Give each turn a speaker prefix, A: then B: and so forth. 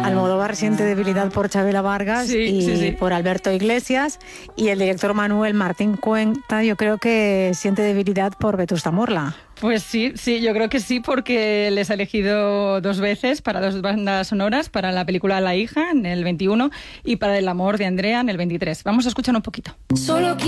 A: Almodóvar siente debilidad por Chabela Vargas y por Alberto Iglesias, y el director Manuel Martín Cuenta yo creo que siente debilidad por Vetusta Morla.
B: Pues sí, yo creo que sí, porque les ha elegido 2 veces para 2 bandas sonoras, para la película La hija en el 21 y para El amor de Andrea en el 23. Vamos a escuchar un poquito.